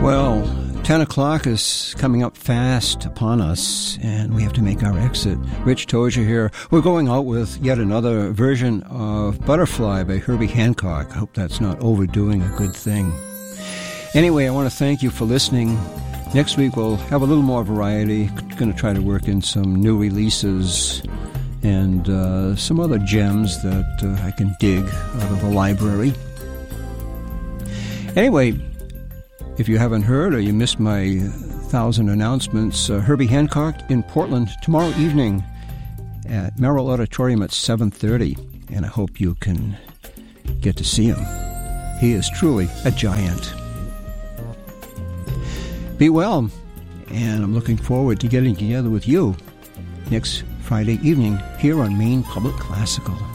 Well, 10 o'clock is coming up fast upon us, and we have to make our exit. Rich Tozier here. We're going out with yet another version of Butterfly by Herbie Hancock. I hope that's not overdoing a good thing. Anyway, I want to thank you for listening. Next week we'll have a little more variety. Going to try to work in some new releases and some other gems that I can dig out of the library. Anyway, if you haven't heard or you missed my 1,000 announcements, Herbie Hancock in Portland tomorrow evening at Merrill Auditorium at 7:30, and I hope you can get to see him. He is truly a giant. Be well, and I'm looking forward to getting together with you next Friday evening here on Maine Public Classical.